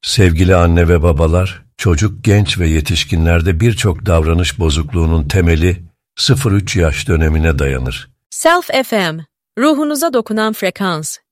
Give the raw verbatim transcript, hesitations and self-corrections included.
Sevgili anne ve babalar, çocuk, genç ve yetişkinlerde birçok davranış bozukluğunun temeli sıfır üç yaş dönemine dayanır. Self F M, ruhunuza dokunan frekans.